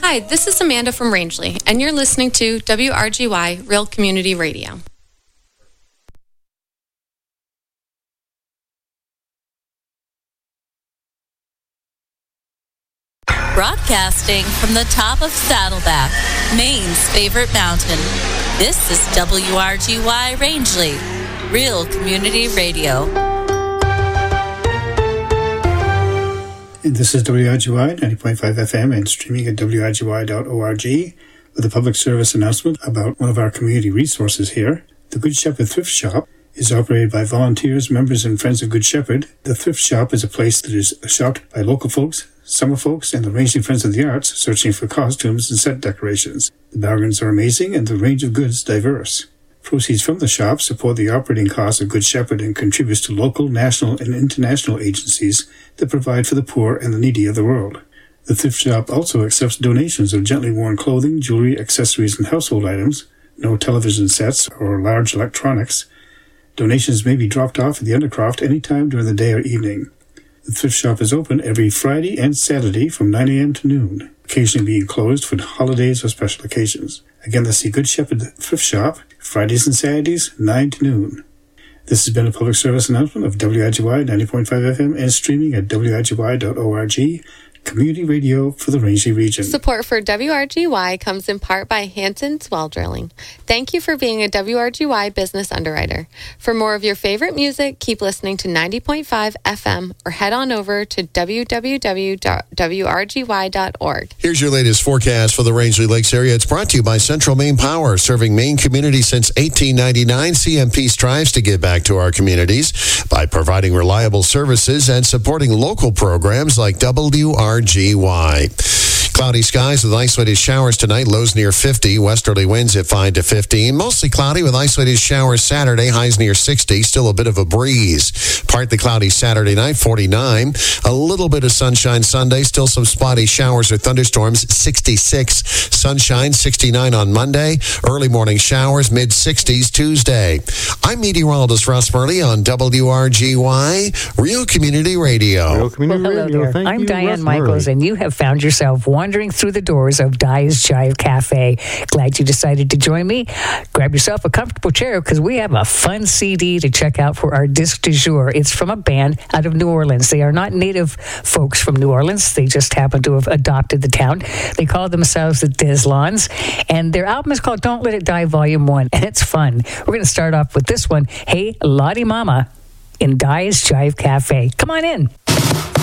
Hi, this is Amanda from Rangeley, and you're listening to WRGY Real Community Radio. Broadcasting from the top of Saddleback, Maine's favorite mountain. This is WRGY Rangeley, Real Community Radio. And this is WRGY 90.5 FM and streaming at WRGY.org with a public service announcement about one of our community resources here. The Good Shepherd Thrift Shop is operated by volunteers, members, and friends of Good Shepherd. The thrift shop is a place that is shopped by local folks, summer folks, and the Rangeley Friends of the Arts searching for costumes and set decorations. The bargains are amazing and the range of goods diverse. Proceeds from the shop support the operating costs of Good Shepherd and contributes to local, national, and international agencies that provide for the poor and the needy of the world. The thrift shop also accepts donations of gently worn clothing, jewelry, accessories, and household items, no television sets or large electronics. Donations may be dropped off at the Undercroft anytime during the day or evening. The thrift shop is open every Friday and Saturday from 9 a.m. to noon, occasionally being closed for holidays or special occasions. Again, that's the Good Shepherd Thrift Shop, Fridays and Saturdays, 9 to noon. This has been a public service announcement of WRGY 90.5 FM and streaming at WRGY.org, community radio for the Rangeley region. Support for WRGY comes in part by Hanson's Well Drilling. Thank you for being a WRGY business underwriter. For more of your favorite music, keep listening to 90.5 FM or head on over to www.wrgy.org. Here's your latest forecast for the Rangeley Lakes area. It's brought to you by Central Maine Power, serving Maine communities since 1899. CMP strives to give back to our communities by providing reliable services and supporting local programs like WRGY. Cloudy skies with isolated showers tonight, lows near 50, westerly winds at 5 to 15. Mostly cloudy with isolated showers Saturday, highs near 60, still a bit of a breeze. Partly cloudy Saturday night, 49. A little bit of sunshine Sunday, still some spotty showers or thunderstorms, 66. Sunshine, 69 on Monday. Early morning showers, mid-60s Tuesday. I'm meteorologist Russ Murley on WRGY, Real Community Radio. Real Community Radio. There. I'm Diane Michaels, and you have found yourself wandering through the doors of Di's Jive Cafe. Glad you decided to join me. Grab yourself a comfortable chair because we have a fun CD to check out for our disc du jour. It's from a band out of New Orleans. They are not native folks from New Orleans. They just happen to have adopted the town. They call themselves the Deslons, and their album is called Don't Let It Die Volume 1, and it's fun. We're going to start off with this one, Hey Lottie Mama, in Di's Jive Cafe. Come on in.